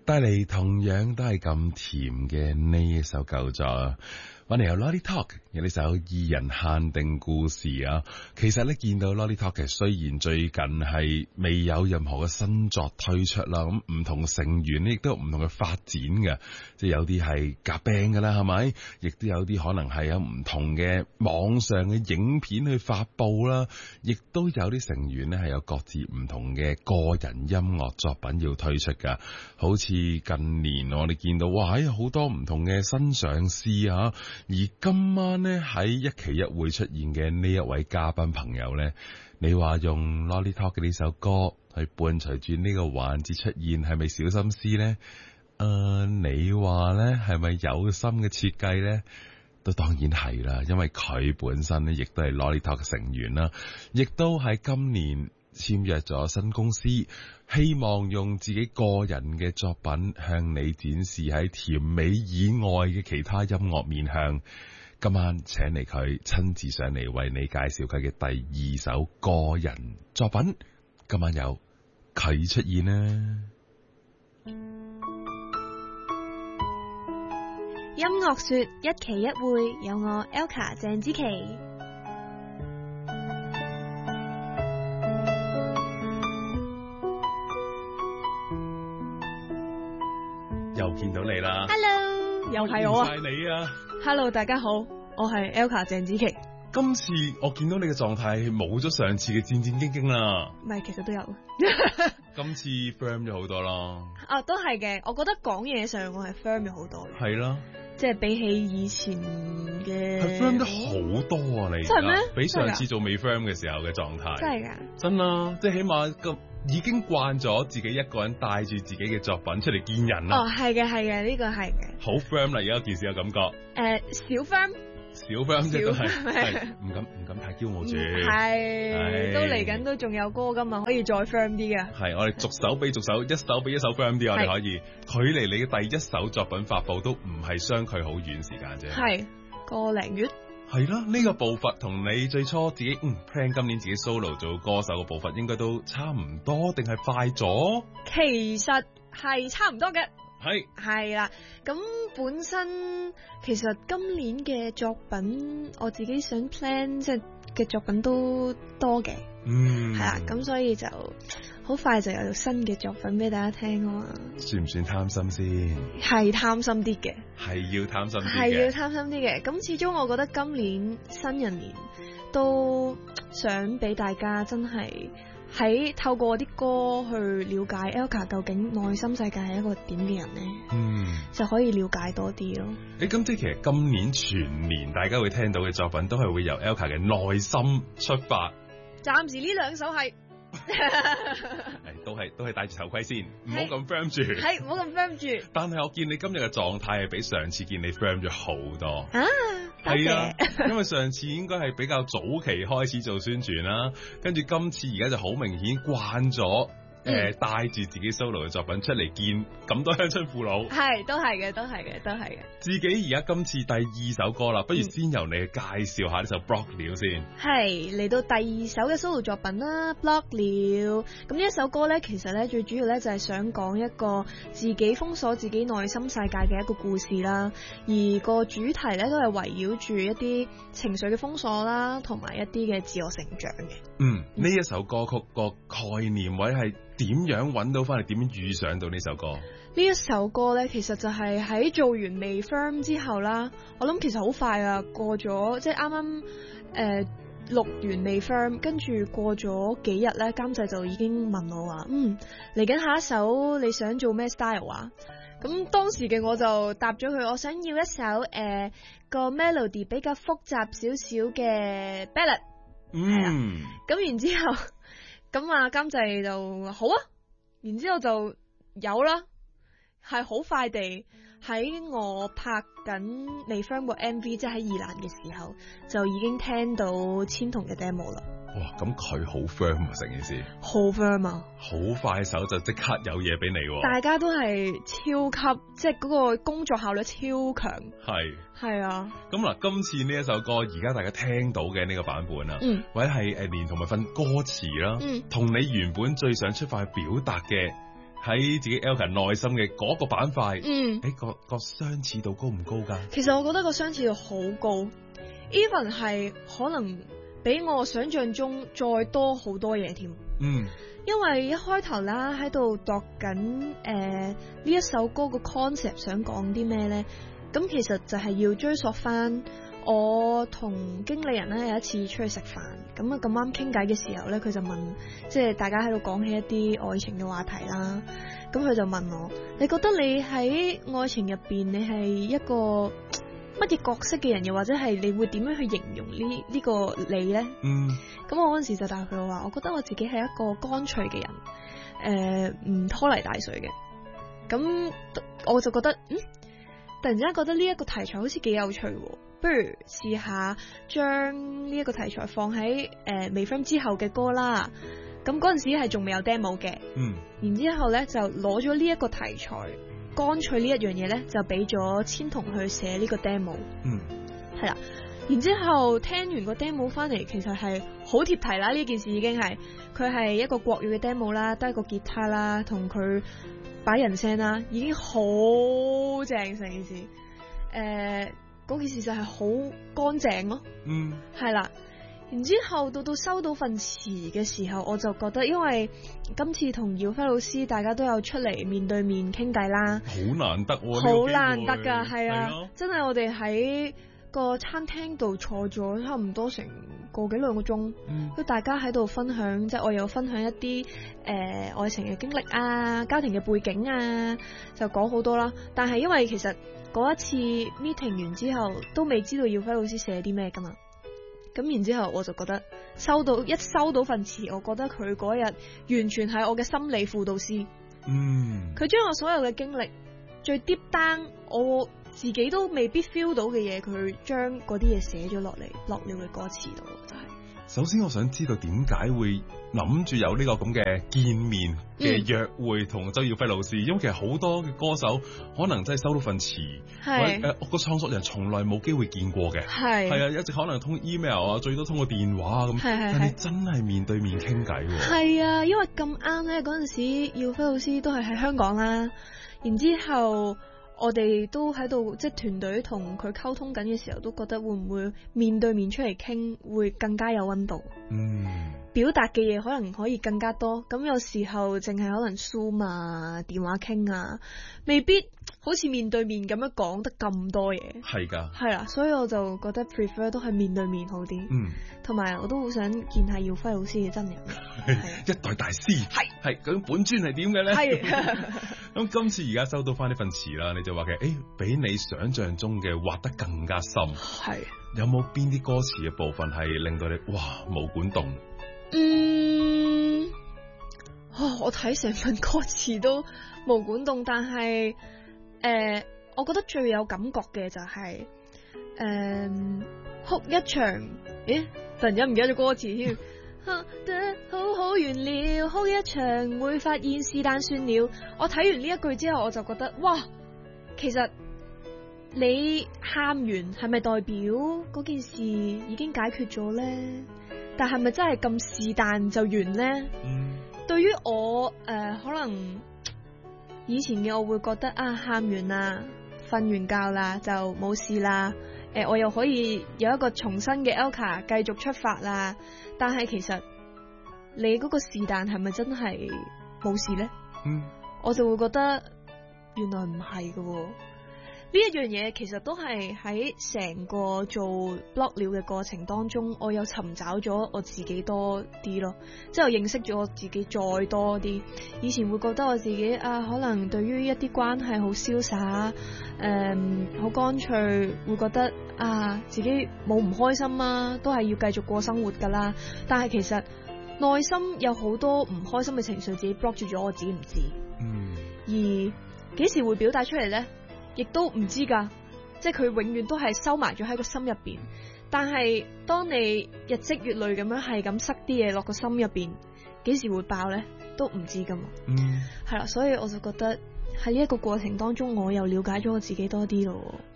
帶嚟同樣都係咁甜嘅呢一首舊作啊！我哋有 Lolly Talk 有呢首二人限定故事啊！其實咧見到 Lolly Talk 雖然最近係未有任何嘅新作推出啦，咁唔同成員亦都有唔同嘅發展嘅，即係有啲係夾 band 噶啦，係咪？亦都有啲可能係有唔同嘅網上嘅影片去發布啦，亦都有啲成員咧係有各自唔同嘅個人音樂作品要推出噶，好似近年我哋見到哇，有好多唔同嘅新嘗試啊！而今晚呢，喺一期一會出現嘅呢一位嘉賓朋友呢，你話用 Lolly Talk 嘅呢首歌去伴隨住呢個環節出現，係咪小心思呢？你話呢，係咪有心嘅設計呢？都當然係啦，因為佢本身呢，亦都係 Lolly Talk 嘅成員啦，亦都喺今年簽約咗新公司，希望用自己個人嘅作品向你展示喺甜美以外嘅其他音樂面向。今晚請嚟佢親自上嚟為你介紹佢嘅第二首個人作品。今晚有佢出現啦！ 音樂說一期一會，有我 Elka 鄭之琪。 又見到你啦 Hello， 又係我啊！ 晒你啊 Hello， 大家好，我係 Elka 鄭子琪。 今次我見到你嘅狀態冇咗上次嘅戰戰兢兢啦。 唔係，其實都有。 今次 firm 咗好多咯。 啊，都係嘅。我覺得講嘢上我係 firm 咗好多。 係啦， 即係比起以前嘅係 firm 得好多啊！你真係咩？ 比上次做未 firm 嘅時候嘅狀態。 真係㗎？ 真啦，即係起碼咁。已經慣咗自己一個人帶住自己嘅作品出嚟見人啦。 哦，係嘅，係嘅，呢個係嘅。 好 firm 啦，而家件事有感覺。 小 firm。 小 firm 即係都係唔敢太驕傲住。 係，都嚟緊都仲有歌噶嘛，可以再 firm 啲嘅。 係，我哋逐首比逐首，一首比一首 firm 啲，我哋可以。距離你嘅第一首作品發佈都唔係相距好遠時間啫。 係個零月。係啦，呢個步伐同你最初自己plan 今年自己 solo 做歌手嘅步伐應該都差唔多，定係快咗？ 其實係差唔多嘅。係啦，咁本身其實今年嘅作品我自己想 plan 即係嘅作品都多嘅。係啦，咁所以就好快就有新嘅作品俾大家聽啊嘛。 算唔算貪心先？ 係貪心啲嘅， 係要貪心啲嘅， 係要貪心啲嘅。咁始終我覺得今年新人年都想俾大家真係喺透過啲歌去了解 Elka 究竟內心世界係一個點嘅人呢？就可以了解多啲咯。 咁即係其實今年全年大家會聽到嘅作品都係會由 Elka 嘅內心出發。 暫時呢兩首係都係戴住頭盔先，唔好咁 firm 住。 係唔好咁 firm 住。 但係我見你今日嘅狀態係比上次見你 firm 咗好多。 啊， 係啊，因為上次應該係比較早期開始做宣傳啦，跟住今次而家就好明顯慣咗。帶住自己 solo 嘅作品出嚟見咁多鄉親父老， 係都係嘅，都係嘅，都係嘅。 自己而家今次第二首歌啦，不如先由你介紹下呢首 Block 了先。 係嚟到第二首嘅 solo 作品啦 ，Block 了。咁呢一首歌咧，其實咧最主要咧就係想講一個自己封鎖自己內心世界嘅一個故事啦，而個主題咧都係圍繞住一啲情緒嘅封鎖啦，同埋一啲嘅自我成長嘅。 呢一首歌曲個概念位係點樣揾到翻嚟？點樣遇上到呢首歌？ 呢一首歌呢，其實就係喺做完未 firm 之後啦。我諗其實好快啊，過咗即係啱啱錄完未 firm，跟住過咗幾日呢，監製就已經問我話：嚟緊下一首你想做咩 style 啊？咁當時嘅我就答咗佢，我想要一首個 melody 比較複雜少少嘅 ballad。係啦，咁然之後，咁啊監製就好啊，然之後就有啦，係好快地喺我拍緊未 firm 個 MV，即係喺宜蘭嘅時候，就已經聽到千桐嘅 demo 啦。 哇，咁佢好 firm 啊，成件事好 firm 啊， 好快手就即刻有嘢俾你喎。 大家都係超級，即係嗰個工作效率超強。係啊。咁嗱，今次呢一首歌，而家大家聽到嘅呢個版本啊，或者係連同埋份歌詞啦，同你原本最想出發去表達嘅喺自己 Elka 內心嘅嗰個板塊， 嗯， 個相似度高唔高㗎？ 其實我覺得個相似度好高 ，even 係可能比我想象中再多好多嘢添。 嗯， 因為一開頭啦喺度度緊呢一首歌個 concept 想講啲咩呢？咁其實就係要追溯翻我同經理人咧有一次出去食飯，咁啊咁啱傾偈嘅時候咧，佢就問，即係大家喺度講起一啲愛情嘅話題啦。咁佢就問我：你覺得你喺愛情入邊，你係一個乜嘢角色嘅人？又或者係你會點樣去形容呢個你呢？ 嗯，咁我嗰陣時就答佢話：我覺得我自己係一個乾脆嘅人，唔拖泥帶水嘅。咁我就覺得，突然之間覺得呢一個題材好似幾有趣喎。不如試下將呢一個題材放喺微 film 之後嘅歌啦。咁嗰陣時係仲未有 demo 嘅，然之後咧就攞咗呢一個題材，乾脆呢一樣嘢咧就俾咗千桐去寫呢個 demo，係啦。然之後聽完個 demo 翻嚟，其實係好貼題啦。呢件事已經係佢係一個國語嘅 demo 啦，得一個吉他啦，同佢擺人聲啦，已經好正成件事。嗰件事就係好乾淨咯，係啦。然之後到收到份詞嘅時候，我就覺得，因為今次同耀輝老師大家都有出嚟面對面傾偈啦， 好難得喎， 好難得㗎，係啊，真係我哋喺個餐廳度坐咗差唔多成個幾兩個鐘，都大家喺度分享，即係我有分享一啲愛情嘅經歷啊，家庭嘅背景啊，就講好多啦。但係因為其實嗰一次 meeting 完之後，都未知道耀輝老師寫啲咩噶嘛。咁然之後我就覺得收到份詞，我覺得佢嗰日完全係我嘅心理輔導師。佢將我所有嘅經歷最 deep down，我自己都未必 feel 到嘅嘢，佢將嗰啲嘢寫咗落嚟，落了嘅歌詞度，就係。 首先我想知道點解會諗住有呢個咁嘅見面嘅約會同周耀輝老師，因為其實好多嘅歌手可能真係收到份詞，我個創作人從來冇機會見過嘅，係啊，一直可能通 email 啊，最多通過電話咁，但係真係面對面傾偈喎。係啊，因為咁啱咧，嗰陣時耀輝老師都係喺香港啦，然之後我哋都喺度即係團隊同佢溝通緊嘅時候，都覺得會唔會面對面出嚟傾會更加有溫度，表達嘅嘢可能可以更加多。咁有時候淨係可能 Zoom 啊，電話傾啊，未必好似面對面咁樣講得咁多嘢。係㗎，係啦，所以我就覺得 prefer 都係面對面好啲。同埋我都好想見下耀輝老師嘅真人，一代大師。係究竟本尊係點嘅咧？係咁今次而家收到翻呢份詞啦，你就話嘅比你想象中嘅畫得更加深。係有冇邊啲歌詞嘅部分係令到你哇毛管動？我睇成份歌詞都毛管動，但係我覺得最有感覺嘅就係哭一場，突然間唔記得咗歌詞添。得好好完了，哭一場會發現是但算了。我睇完呢一句之後，我就覺得哇，其實你喊完係咪代表嗰件事已經解決咗呢？但係咪真係咁是但就完呢？對於我可能以前嘅我會覺得啊，喊完啦，瞓完覺啦就冇事啦。我又可以有一個重新嘅 Elka 繼續出發啦。但係其實你嗰個是但係咪真係冇事呢？我就會覺得原來唔係㗎喎。呢一樣嘢其實都係喺成個做 blog 料嘅過程當中，我有尋找咗我自己多啲咯，即係我認識咗我自己再多啲。以前會覺得我自己可能對於一啲關係好瀟灑，好乾脆，會覺得自己冇唔開心啊，都係要繼續過生活噶啦。但係其實內心有好多唔開心嘅情緒，自己 block 住咗，我自己唔知。而幾時會表達出嚟呢？亦都唔知噶，即係佢永遠都係收埋咗喺個心入邊。但係當你日積月累咁樣係咁塞啲嘢落個心入邊，幾時會爆呢？都唔知噶嘛。係啦，所以我就覺得喺呢一個過程當中，我又了解咗我自己多啲咯。